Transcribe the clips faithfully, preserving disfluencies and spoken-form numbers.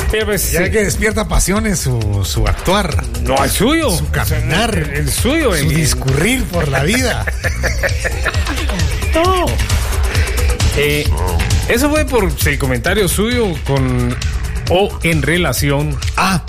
pues, ya sí. que despierta pasiones su, su actuar. No, el suyo. Su caminar. El, el suyo. Su el, discurrir por la vida. No. Eh, eso fue por el comentario suyo con o en relación Ah,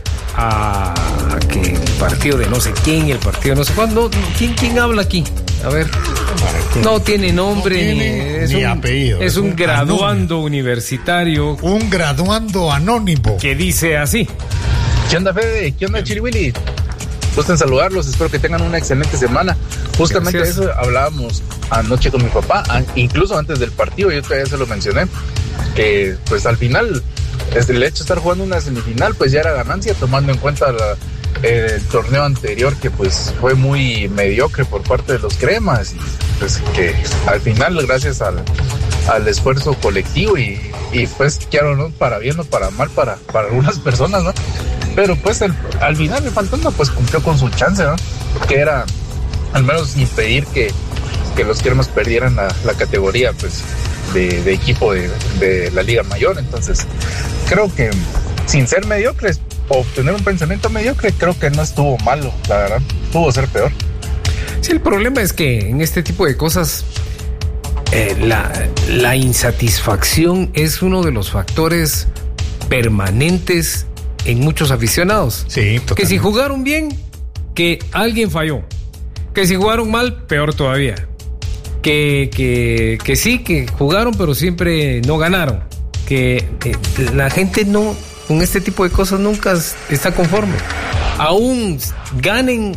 a que el partido de no sé quién y el partido de no sé cuándo. ¿Quién, quién habla aquí? A ver. No tiene nombre no tiene ni, es ni un, apellido. Es, Es un, un graduando anónimo. universitario un graduando anónimo. que dice así. ¿Qué onda, Fede? ¿Qué onda, Chiriwili? Gusto en saludarlos, espero que tengan una excelente semana. Justamente Gracias. eso hablábamos anoche con mi papá, a- incluso antes del partido, yo todavía se lo mencioné, que pues al final, desde el hecho de estar jugando una semifinal, pues ya era ganancia, tomando en cuenta la- el torneo anterior, que pues fue muy mediocre por parte de los cremas, y pues que al final, gracias al, al esfuerzo colectivo, y, y pues claro, no para bien o para mal para, para algunas personas, ¿no? Pero pues el, al final el Fantasma pues cumplió con su chance, ¿no? Que era al menos impedir que, que los cremas perdieran la, la categoría pues de, de equipo de, de la Liga Mayor. Entonces creo que sin ser mediocres o tener un pensamiento mediocre, creo que no estuvo malo, la verdad. Pudo ser peor. Sí, el problema es que en este tipo de cosas eh, la, la insatisfacción es uno de los factores permanentes en muchos aficionados. Sí, totalmente. Que si jugaron bien, que alguien falló. Que si jugaron mal, peor todavía. Que, que, que sí, que jugaron, pero siempre no ganaron. Que, que la gente no, con este tipo de cosas nunca está conforme. Aún ganen,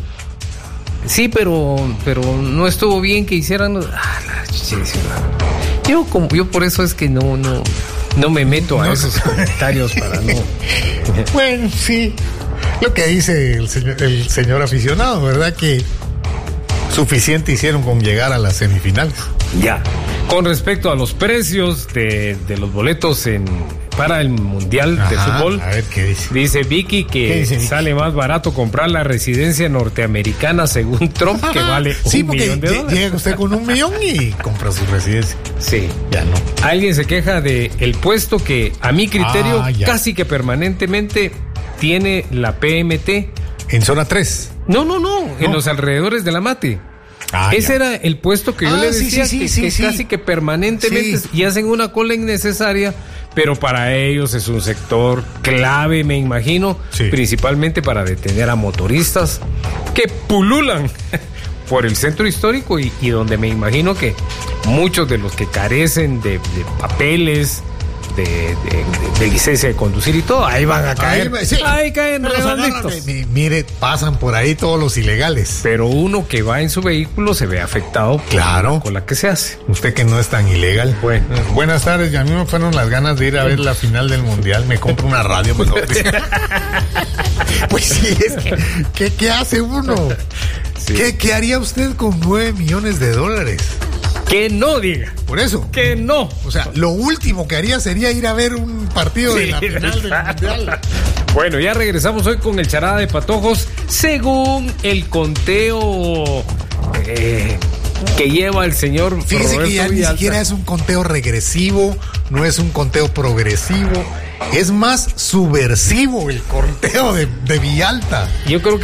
sí, pero, pero no estuvo bien que hicieran. Ah, la chichísima. Yo, como, yo por eso es que no, no, no me meto a No. esos comentarios para no. Bueno, sí. Lo que dice el señor, el señor aficionado, ¿verdad? Que suficiente hicieron con llegar a las semifinales. Ya. Con respecto a los precios de, de los boletos en para el Mundial de Ajá, Fútbol, a ver qué dice. dice Vicky ¿Qué que dice Vicky? sale más barato comprar la residencia norteamericana según Trump, que vale Sí, un porque millón de lle- dólares. llega usted con un millón y compra su residencia. Sí. Ya no. Alguien se queja de el puesto que, a mi criterio, Ah, ya. casi que permanentemente tiene la P M T. En zona tres. No, no, no, en No. los alrededores de la Mate. Ah, Ese ya. era el puesto que yo Ah, le sí, decía, sí, sí, que, sí, que sí. casi que permanentemente, Sí. y hacen una cola innecesaria, pero para ellos es un sector clave, me imagino, Sí. principalmente para detener a motoristas que pululan por el centro histórico y, y donde me imagino que muchos de los que carecen de, de papeles, de, de, de- de licencia de conducir y todo, ahí van a caer. Ahí, sí. Ahí caen Pero los redonditos. agarran, mi- Mire, pasan por ahí todos los ilegales. Pero uno que va en su vehículo se ve afectado por Claro. la cola que se hace. Usted que no es tan ilegal. Bueno. Buenas tardes, y a mí me fueron las ganas de ir a ver la final del Mundial. Me compro una radio. Pues, no. Pues sí, es que, ¿qué, qué hace uno? Sí. ¿Qué, ¿Qué haría usted con nueve millones de dólares? Que no diga, Por eso. que no. O sea, lo último que haría sería ir a ver un partido de Sí, la final del exacto. Mundial. Bueno, ya regresamos hoy con el charada de patojos. Según el conteo eh, que lleva el señor Fíjese Roberto que ya ni Villalta. siquiera es un conteo regresivo, no es un conteo progresivo, es más subversivo el conteo de, de Villalta. Yo creo que